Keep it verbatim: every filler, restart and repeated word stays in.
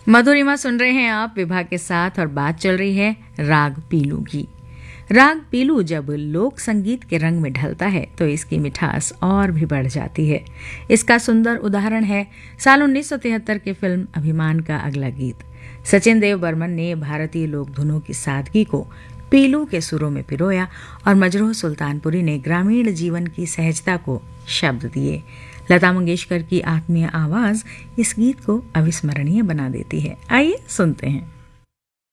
मधुरिमा सुन रहे हैं आप विभा के साथ और बात चल रही है राग पीलू की। राग पीलू जब लोक संगीत के रंग में ढलता है तो इसकी मिठास और भी बढ़ जाती है। इसका सुंदर उदाहरण है साल उन्नीस सौ तिहत्तर की फिल्म अभिमान का अगला गीत। सचिन देव बर्मन ने भारतीय लोक धुनों की सादगी को पीलू के सुरों में पिरोया और मजरूह सुल्तानपुरी ने ग्रामीण जीवन की सहजता को शब्द दिए। लता मंगेशकर की आत्मीय आवाज इस गीत को अविस्मरणीय बना देती है। आइए सुनते हैं।